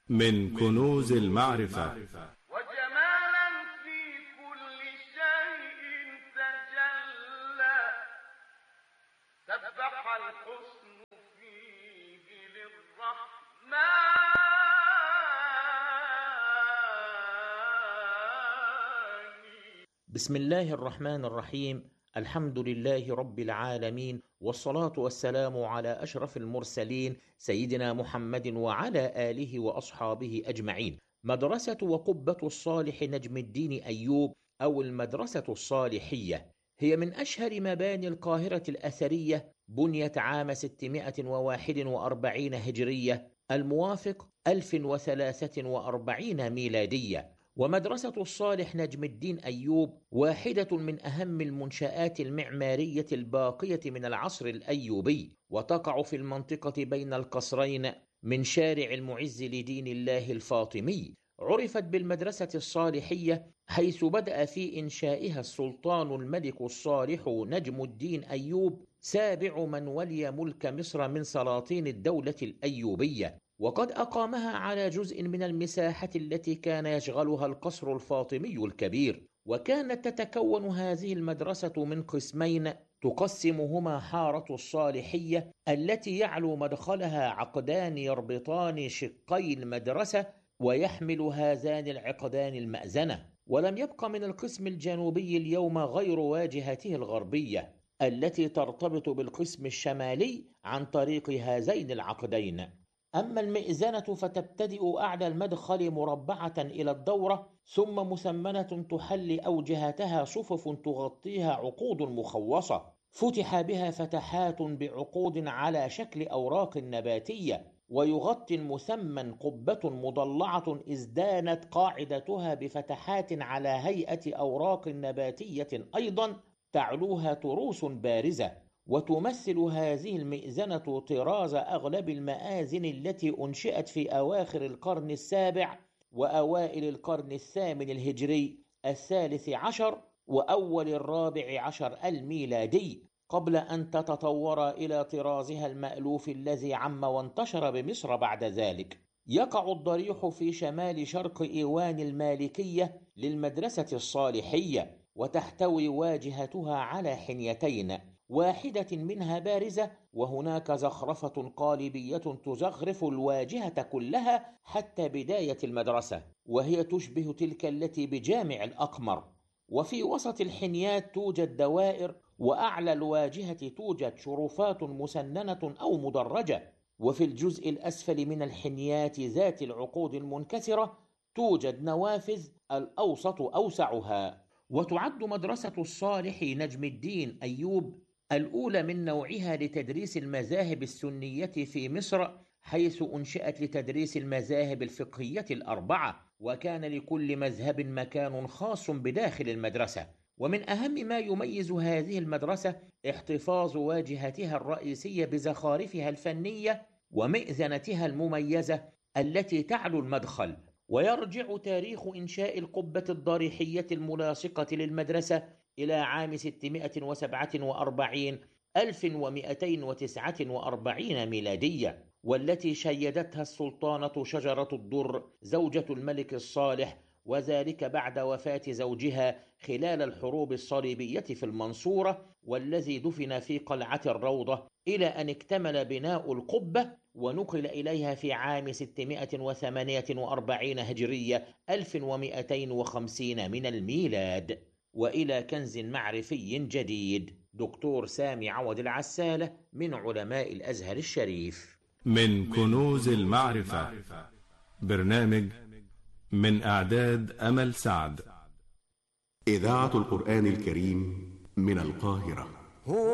من كنوز المعرفة. وجمالا في كل شيء تجلى، سبح الحسن فيه للرحمن. بسم الله الرحمن الرحيم. الحمد لله رب العالمين، والصلاة والسلام على أشرف المرسلين سيدنا محمد وعلى آله وأصحابه أجمعين. مدرسة وقبة الصالح نجم الدين أيوب أو المدرسة الصالحية هي من أشهر مباني القاهرة الأثرية، بنيت عام 641 هجرية الموافق 1043 ميلادية. ومدرسة الصالح نجم الدين أيوب واحدة من أهم المنشآت المعمارية الباقية من العصر الأيوبي، وتقع في المنطقة بين القصرين من شارع المعز لدين الله الفاطمي. عرفت بالمدرسة الصالحية حيث بدأ في إنشائها السلطان الملك الصالح نجم الدين أيوب، سابع من ولي ملك مصر من سلاطين الدولة الأيوبية، وقد أقامها على جزء من المساحة التي كان يشغلها القصر الفاطمي الكبير. وكانت تتكون هذه المدرسة من قسمين تقسمهما حارة الصالحية التي يعلو مدخلها عقدان يربطان شقي المدرسة، ويحمل هذان العقدان المأذنة. ولم يبق من القسم الجنوبي اليوم غير واجهته الغربية التي ترتبط بالقسم الشمالي عن طريق هذين العقدين. أما المئذنة فتبتدئ أعلى المدخل مربعة إلى الدورة، ثم مثمنة تحلي أوجهتها صفف تغطيها عقود مخوصة فتح بها فتحات بعقود على شكل أوراق نباتية، ويغطي المثمن قبة مضلعة ازدانت قاعدتها بفتحات على هيئة أوراق نباتية أيضا تعلوها تروس بارزة. وتمثل هذه المئذنة طراز أغلب المآذن التي أنشئت في أواخر القرن السابع وأوائل القرن الثامن الهجري الثالث عشر وأول الرابع عشر الميلادي، قبل أن تتطور إلى طرازها المألوف الذي عم وانتشر بمصر بعد ذلك. يقع الضريح في شمال شرق إيوان المالكية للمدرسة الصالحية، وتحتوي واجهتها على حنيتين، واحدة منها بارزة، وهناك زخرفة قالبية تزخرف الواجهة كلها حتى بداية المدرسة، وهي تشبه تلك التي بجامع الأقمر. وفي وسط الحنيات توجد دوائر، وأعلى الواجهة توجد شرفات مسننة أو مدرجة. وفي الجزء الأسفل من الحنيات ذات العقود المنكسرة توجد نوافذ، الأوسط أوسعها. وتعد مدرسة الصالح نجم الدين أيوب الأولى من نوعها لتدريس المذاهب السنية في مصر، حيث أنشئت لتدريس المذاهب الفقهية الأربعة، وكان لكل مذهب مكان خاص بداخل المدرسة. ومن أهم ما يميز هذه المدرسة احتفاظ واجهتها الرئيسية بزخارفها الفنية ومئذنتها المميزة التي تعلو المدخل. ويرجع تاريخ إنشاء القبة الضريحية الملاصقة للمدرسة إلى عام 647 1249 ميلادية، والتي شيدتها السلطانة شجرة الدر زوجة الملك الصالح، وذلك بعد وفاة زوجها خلال الحروب الصليبية في المنصورة، والذي دفن في قلعة الروضة، إلى أن اكتمل بناء القبة ونقل إليها في عام 648 هجرية 1250 من الميلاد. وإلى كنز معرفي جديد، دكتور سامي عوض العسالة من علماء الأزهر الشريف. من كنوز المعرفة، برنامج من إعداد أمل سعد. إذاعة القرآن الكريم من القاهرة.